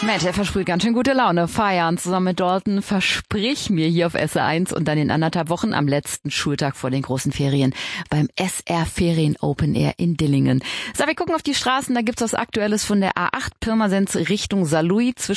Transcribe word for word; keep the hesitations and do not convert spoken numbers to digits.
Mensch, er versprüht ganz schön gute Laune. Feiern zusammen mit Dalton, versprich mir hier auf S R eins und dann in anderthalb Wochen am letzten Schultag vor den großen Ferien beim S R Ferien Open Air in Dillingen. So, wir gucken auf die Straßen, da gibt's was Aktuelles von der A acht Pirmasens Richtung Saarlouis zwischen